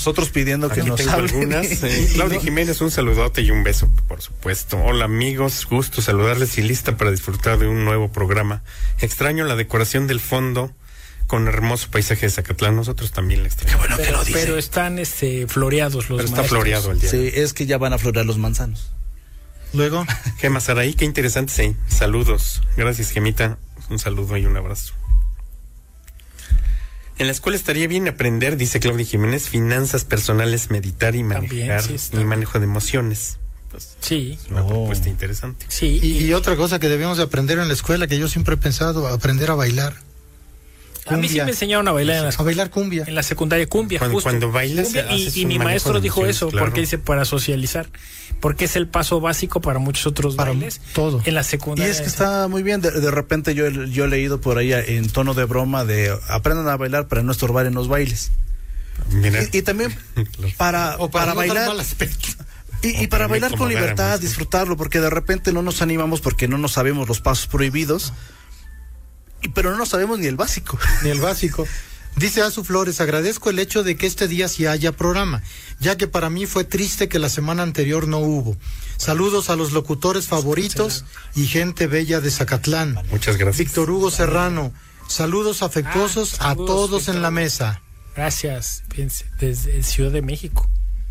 nosotros pidiendo que nos hablen. Claudia Jiménez, un saludote y un beso, por supuesto. Hola amigos, gusto saludarles y lista para disfrutar de un nuevo programa. Extraño la decoración del fondo con hermoso paisaje de Zacatlán. Nosotros también la extrañamos. Qué bueno que lo dice. Pero están floreados los Pero está maestros. floreado el día. Sí, es que ya van a florear los manzanos. Luego, Gema Saraí, qué interesante, sí. Saludos. Gracias, Gemita. Un saludo y un abrazo. En la escuela estaría bien aprender, dice Claudia Jiménez, finanzas personales, meditar y manejar y manejo de emociones. Pues, sí. Es una propuesta interesante. Sí. y otra cosa que debemos de aprender en la escuela, que yo siempre he pensado, aprender a bailar. A mí sí me enseñaron a bailar a bailar cumbia. En la secundaria cumbia, cuando bailas cumbia, y mi maestro dijo eso, claro. porque dice para socializar, porque es el paso básico para muchos otros bailes. Todo. En la secundaria. Y es que está muy bien. De repente yo he leído por ahí en tono de broma de aprendan a bailar para no estorbar en los bailes. Mira. Y también para no bailar. Y para bailar con libertad, disfrutarlo, porque de repente no nos animamos porque no nos sabemos los pasos prohibidos. Pero no sabemos ni el básico. Ni el básico. Dice Azu Flores, agradezco el hecho de que este día sí haya programa, ya que para mí fue triste que la semana anterior no hubo. Saludos a los locutores favoritos y gente bella de Zacatlán. Muchas gracias. Víctor Hugo Serrano, saludos afectuosos a todos en la mesa. Gracias, desde Ciudad de México.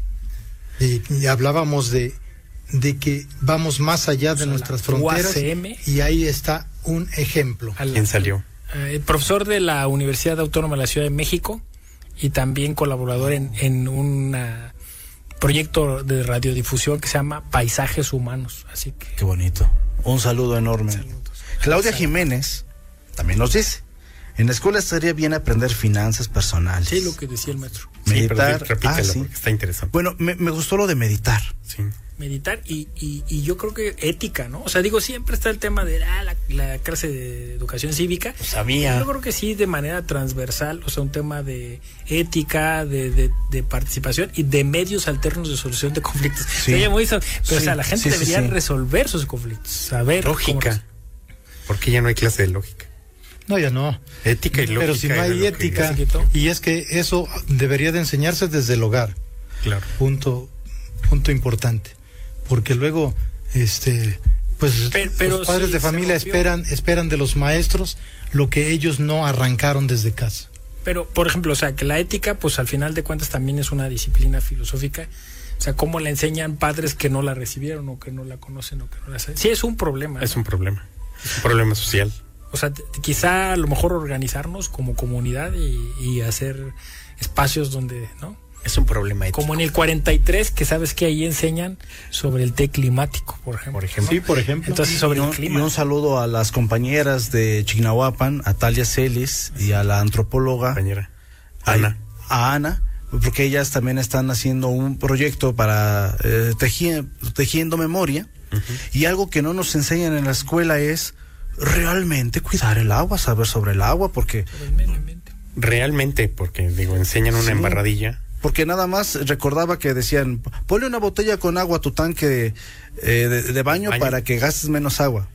Y hablábamos de que vamos más allá de nuestras fronteras, UACM. Y ahí está un ejemplo. ¿Quién salió? El profesor de la Universidad Autónoma de la Ciudad de México y también colaborador en un proyecto de radiodifusión que se llama Paisajes Humanos. Así que qué bonito. Un saludo enorme. Saludos. Claudia Jiménez también nos dice: en la escuela estaría bien aprender finanzas personales. Sí, lo que decía el maestro. Sí, Meditar. pero repítelo, porque está interesante. Bueno, me gustó lo de meditar. Sí. Meditar y yo creo que ética, ¿no? O sea, digo, siempre está el tema de la clase de educación cívica. Sabía. Yo creo que sí, de manera transversal, o sea, un tema de ética, de participación y de medios alternos de solución de conflictos. Sí. Pero o sea, la gente debería resolver sus conflictos, saber lógica. Porque ya no hay clase de lógica. No, ya no. Ética y lógica. Pero si no hay ética, y es que eso debería de enseñarse desde el hogar. Claro. Punto importante. Porque luego, pero los padres de familia esperan de los maestros lo que ellos no arrancaron desde casa. Pero, por ejemplo, o sea, que la ética, pues al final de cuentas también es una disciplina filosófica. O sea, cómo la enseñan padres que no la recibieron o que no la conocen o que no la saben. Sí, es un problema. Es un problema. Es un problema social. O sea, quizá a lo mejor organizarnos como comunidad y hacer espacios donde, ¿no? Es un problema ético. Como en el 43, que sabes que ahí enseñan sobre el té climático, por ejemplo. Sí, por ejemplo. Entonces, sobre el clima. Y un saludo a las compañeras de Chignahuapan, a Talia Celis y a la antropóloga compañera a Ana, porque ellas también están haciendo un proyecto para tejiendo memoria. Y algo que no nos enseñan en la escuela es realmente cuidar el agua, saber sobre el agua, porque realmente, porque digo, enseñan una embarradilla. Porque nada más recordaba que decían, ponle una botella con agua a tu tanque de baño para que gastes menos agua.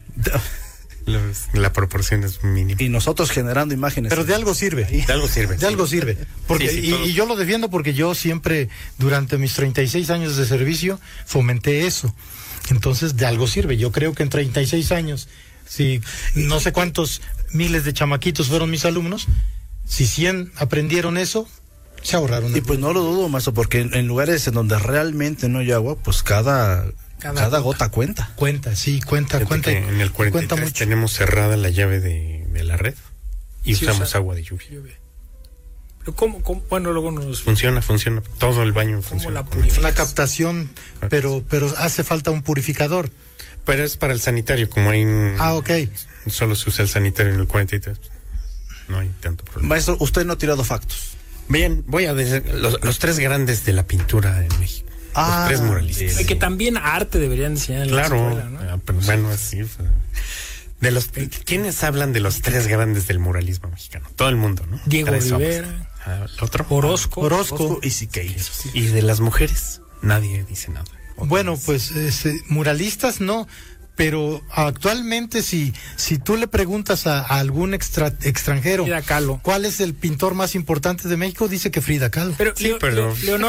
La proporción es mínima. Y nosotros generando imágenes. Pero de algo sirve. De algo sirve. De algo sirve. Porque, y yo lo defiendo porque yo siempre, durante mis 36 años de servicio, fomenté eso. Entonces, de algo sirve. Yo creo que en 36 años, si no sé cuántos miles de chamaquitos fueron mis alumnos, si 100 aprendieron eso, se ahorraron. Y pues no lo dudo, maestro, porque en lugares en donde realmente no hay agua, pues cada gota cuenta. Cuenta. En el 43 tenemos cerrada la llave de la red y usamos agua de lluvia. Pero ¿cómo? Bueno, luego nos... Funciona. Todo el baño funciona. La captación, pero hace falta un purificador. Pero es para el sanitario, como hay... ok. Solo se usa el sanitario en el 43. No hay tanto problema. Maestro, usted no ha tirado factos. Bien, voy a decir los tres grandes de la pintura en México. Los tres muralistas. Que también arte deberían enseñar en la escuela, ¿no? Pero bueno, así. ¿Quiénes hablan de los tres grandes del muralismo mexicano? Todo el mundo, ¿no? Diego Rivera. ¿El otro? Orozco y Siqueiros. Y de las mujeres, nadie dice nada. Bueno, pues muralistas no. Pero actualmente si tú le preguntas a algún extranjero Frida Kahlo, ¿cuál es el pintor más importante de México? Dice que Frida Kahlo. Pero, sí, pero